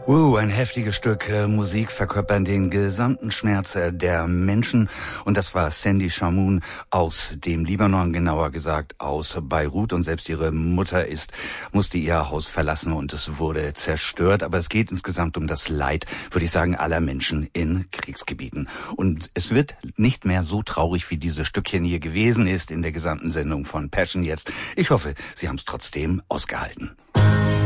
Ein heftiges Stück Musik verkörpern den gesamten Schmerz der Menschen. Und das war Sandy Shamoun aus dem Libanon, genauer gesagt aus Beirut. Und selbst ihre Mutter musste ihr Haus verlassen und es wurde zerstört. Aber es geht insgesamt um das Leid, würde ich sagen, aller Menschen in Kriegsgebieten. Und es wird nicht mehr so traurig, wie dieses Stückchen hier gewesen ist in der gesamten Sendung von Passion jetzt. Ich hoffe, Sie haben es trotzdem ausgehalten.